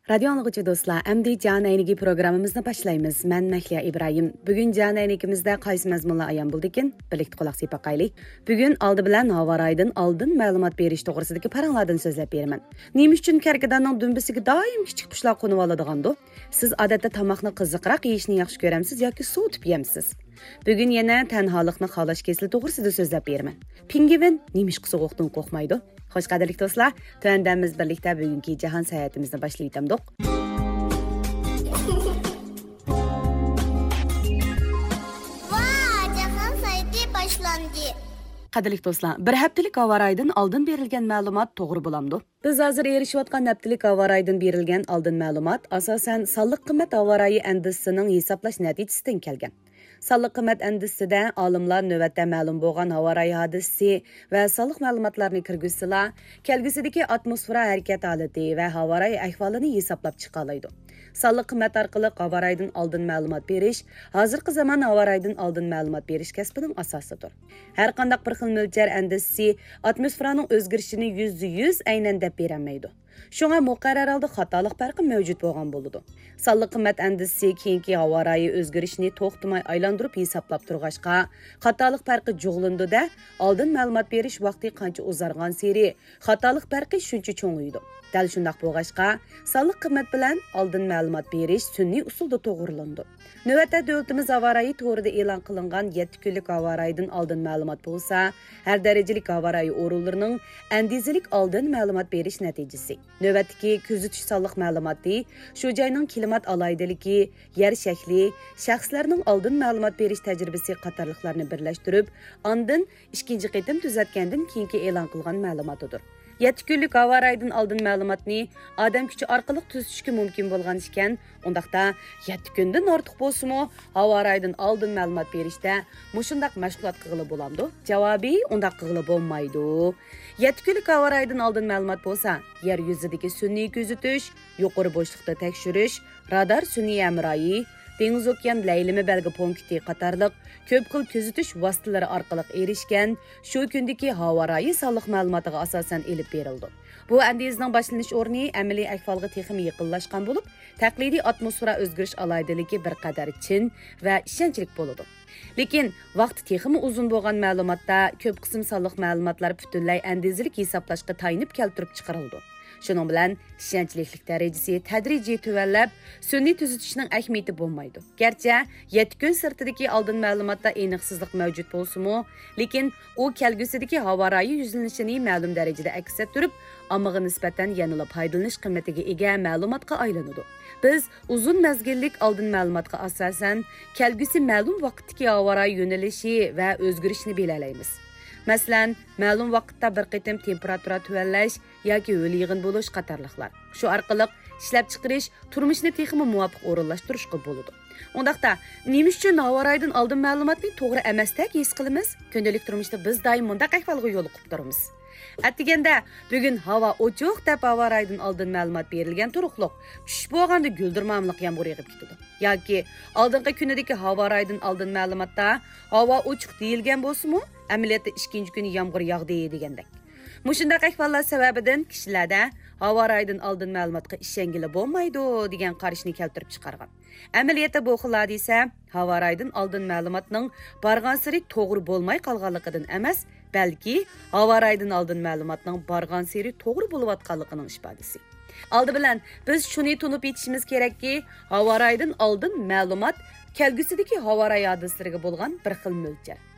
Radio anlıqçı dostlar, əmdi Can Əynigi proqramımızını başlayımız. Mən Məhliya İbrahim. Bugün Can Əynigimizdə qaysı məzmunla ayan buldikin? Birlikdə qulaq sipaqaylik. Bugün aldı bilən hava raydın aldın məlumat beriş toğrısıdaki paranlardan sözləb berəmən. Neymiş üçün kərkidanın dümbüsüge daim kiçik quşlar qonuv aladığandı? Siz adətdə tamaqni qiziqraq yeyishni yaxşı görəmsiz yoki soğutub yemsiz? Bugün yenə tənhalıqni xalaş kesili toğrısıda sözləb berəmən. Pingvin neymiş soğuqdan qorxmaydı? Xoş qadirlik dostlar, tövəndəmiz birlikdə bugünkü cahan səyahətimizni başlayıtamdıq. Vay, cahan səyahəti başlandı. Qadirlik dostlar, bir həftəlik hava raydın aldın berilgan məlumat toğru bulamdı. Biz hazır erişiyotgan həftəlik hava raydın berilgan aldın məlumat asasən sallıq qimmat hava rayı əndisinin hesaplaş nəticəsindən kelgan. Sallıq qimmat əndisində alimlar növbətdə məlum bolğan hava rayı hadisəsi və sallıq məlumatlarını kirgizsizlar, kelgusidagi atmosfera hərəkət haləti və hava rayı əhvalını hesablab çıxalaydı. Sallıq qimmat arqılı hava raydan aldın məlumat beriş, hazırkı zaman hava raydan aldın məlumat beriş kəsbinin asasıdır. Hər qandaq bir xil mölçər əndisəsi atmosferanın özgürüşünü %100 aynən dəb berəməydi. Şuna müqərrər halda xatalıq fərqi mövcud bolğan boludu. Sallıq qimmat əndisəsi keyinki hava rayı özgürüşünü toxtumay aylandırıb hesablab turğaşqa, xatalıq fərqi juğlundu da, aldın məlumat beriş vaxtı qancha uzarğan seri, xatalıq fərqi şuncha çoğ idi. Dəl şundaq bolğaşqa, sallıq qimmat bilan aldın məlumat beriş sünni usulda toğurlandı. Növbətdə dövlətimiz hava rayı to'g'rida e'lon qilingan 7 kunlik hava raydan aldın məlumat bo'lsa, har darajalik hava rayı o'rinlarining andizalik aldın məlumat berish natijasi. Növbətdagi kuzatish sallıq məlumatı shu joyning klimat alaydiligi, yer shakli, shaxslarning aldın məlumat berish tajribasi qatorliqlarni birlashtirib, ondan ikkinchi qitim tuzatgandan keyingi e'lon qilgan ma'lumotidir. 7 kunlik hava raydan aldın məlumatni odam kuchi orqali tuzatishga mumkin bo'lgan ekan, undaqda 7 kundan ortiq bo'lsa-mu, hava raydan aldın məlumat berishda mushundaq mashg'ulot qilib bo'lamdi? Javobi undaq qilib bo'lmaydi. 7 kunlik hava raydan aldın məlumat bo'lsa, yer yuzidagi sun'iy kuzatish, yuqori bo'shliqda tekshirish, radar sun'iy amrayi, dengiz okean laylimi belgi punkti qatarliq ko'p xil kuzatish vositalari orqali erishgan shu kundagi havo rayi sallıq ma'lumotiga asosan elib berildi. Bu andizning boshlanish o'rni amaliy ahvolga texmi yaqinlashgan bo'lib, taqlidiy atmosfera o'zgarish alaydiligi bir qadar chin va ishonchlik bo'ladi. Lekin vaqt texmi uzun bo'lgan ma'lumotda ko'p qism sallıq ma'lumotlar butunlay andizlik hisoblashga tayinib keltirib chiqarildi. Şunun bilan ishonchlilik darajasi tadrijiy tuvanlab, sun'iy tuzatishning ahamiyati bo'lmaydi. Garchi 7 kun sirtidagi oldin ma'lumotda aniqsizlik mavjud bo'lsa-mu, lekin u kelgusidagi havo rayi yuzlanishini ma'lum darajada aks ettirib, ommaga nisbatan yanada foydalanish qimmatiga ega ma'lumotga aylanadi. Biz uzun mezgillik oldin ma'lumotga asosan kelgusi ma'lum vaqtdagi havo rayi yo'nalishi va o'zgarishini belgilaymiz. Masalan, ma'lum vaqtda bir qitim temperatura tuvanlash yoki ho'l yig'in bo'lish qatorliqlar. Shu orqali ishlab chiqarish, turmushni texmi muvofiq o'rinlashtirishga bo'ladi. Undaqda, nima uchun havo raydan oldin ma'lumotni to'g'ri emasdek his qilamiz? Kundalik turmushda biz doim bundaq ahvolga yo'l qo'yib turamiz. Atiganda, bugun havo ochiq deb havo raydan oldin ma'lumot berilgan turuqliq, tushib bo'lganda guldirmamliq yomg'ir yog'ib ketadi. Yoki oldingi kunidagi havo raydan oldin ma'lumotda havo ochiq deyilgan bo'lsa-mu, amaliyotda ikkinchi kuni yomg'ir yog'di degandek. Mushundaq ahvollar sababidan kishilarda havo raydan oldin ma'lumotga ishongili bo'lmaydi degan qarashni keltirib chiqargan. Amaliyotda bu xil hodisa havo raydan oldin ma'lumotning borgan sari to'g'ri bo'lmay qolganligidan emas, balki havo raydan oldin ma'lumotning borgan sari to'g'ri bo'layotganligining ifodasi. Aldı bilan biz shuni tunib yetishimiz kerakki, havo raydan oldin ma'lumot kelgusidagi havo rayi hodisalariga bo'lgan bir xil mo'lchar.